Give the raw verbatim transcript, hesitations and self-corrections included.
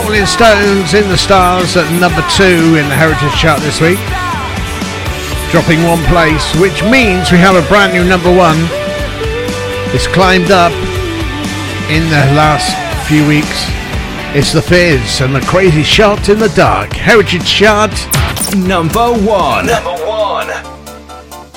Rolling Stones in the Stars at number two in the Heritage Chart this week, dropping one place, which means we have a brand new number one. It's climbed up in the last few weeks. It's The Fizz and The Crazy Shot in the Dark. Heritage Chart number one. Number one.